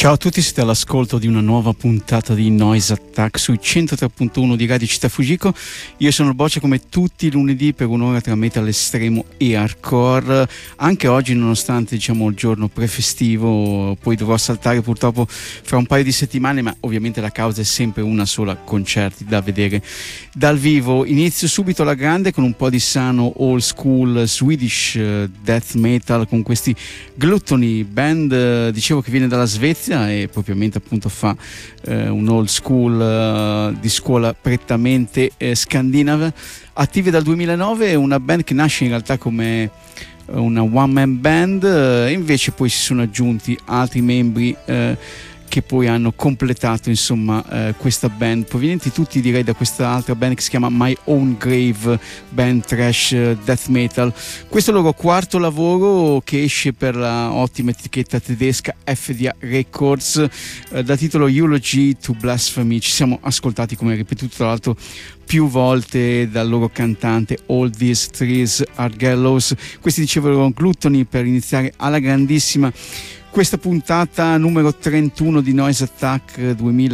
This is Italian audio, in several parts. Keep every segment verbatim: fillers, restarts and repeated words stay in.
Ciao a tutti, siete all'ascolto di una nuova puntata di Noise Attack sui centotré virgola uno di Radio Città Fujiko. Io sono il Boccia, come tutti i lunedì, per un'ora tra metal estremo e hardcore. Anche oggi, nonostante diciamo il giorno prefestivo, poi dovrò saltare purtroppo fra un paio di settimane, ma ovviamente la causa è sempre una sola: concerti da vedere dal vivo. Inizio subito alla grande con un po' di sano old school Swedish death metal con questi Gluttony, band dicevo che viene dalla Svezia e propriamente appunto fa eh, un old school uh, di scuola prettamente eh, scandinava. Attivi dal duemilanove, una band che nasce in realtà come una one man band, eh, invece poi si sono aggiunti altri membri eh, che poi hanno completato insomma eh, questa band, provenienti tutti direi da questa altra band che si chiama My Own Grave, band trash eh, death metal. Questo è il loro quarto lavoro che esce per la ottima etichetta tedesca F D A Records, eh, dal titolo Eulogy to Blasphemy. Ci siamo ascoltati, come ripetuto tra l'altro più volte, dal loro cantante All These Trees Are Gallows. Questi dicevano Gluttony per iniziare alla grandissima questa puntata numero trentuno di Noise Attack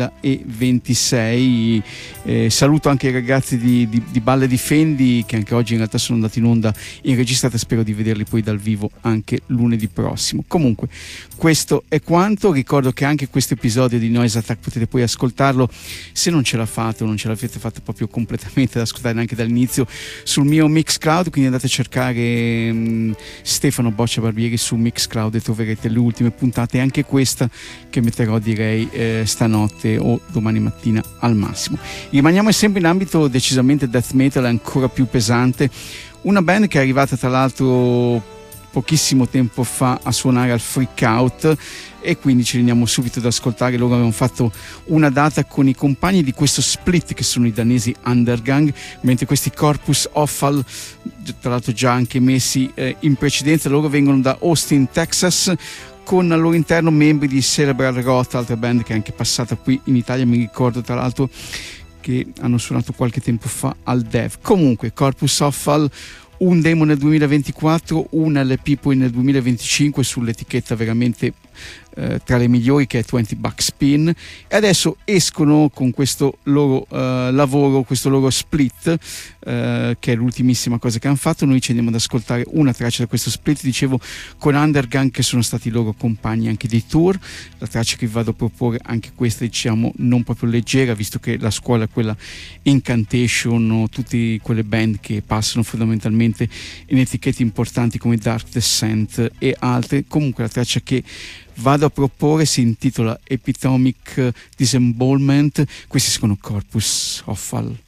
duemilaventisei. Eh, saluto anche i ragazzi di, di, di Balle Difendi, che anche oggi in realtà sono andati in onda in registrata. Spero di vederli poi dal vivo anche lunedì prossimo. Comunque questo è quanto. Ricordo che anche questo episodio di Noise Attack potete poi ascoltarlo, se non ce la fate o non ce l'avete fatta proprio completamente da ascoltare neanche dall'inizio, sul mio Mixcloud. Quindi andate a cercare um, Stefano Boccia Barbieri su Mixcloud e troverete le ultime puntate, anche questa che metterò direi eh, stanotte o domani mattina al massimo. Rimaniamo sempre in ambito decisamente death metal, ancora più pesante. Una band che è arrivata tra l'altro pochissimo tempo fa a suonare al Freak Out, e quindi ci andiamo subito ad ascoltare. Loro avevano fatto una data con i compagni di questo split che sono i danesi Undergang, mentre questi Corpus Offal, tra l'altro già anche messi eh, in precedenza, loro vengono da Austin, Texas, con al loro interno membri di Cerebral Rot, altra band che è anche passata qui in Italia. Mi ricordo tra l'altro che hanno suonato qualche tempo fa al Dev. Comunque Corpus Offal, un demo nel duemilaventiquattro, una L P poi nel duemilaventicinque sull'etichetta veramente eh, tra le migliori, che è venti Buck Spin, e adesso escono con questo loro eh, lavoro, questo loro split eh, che è l'ultimissima cosa che hanno fatto. Noi ci andiamo ad ascoltare una traccia da questo split, dicevo, con Undergang, che sono stati i loro compagni anche di tour. La traccia che vi vado a proporre, anche questa diciamo non proprio leggera, visto che la scuola è quella Incantation o tutte quelle band che passano fondamentalmente in etichette importanti come Dark Descent e altre. Comunque la traccia che vado a proporre si intitola Epitomic Disembowelment. Questi sono Corpus Offal.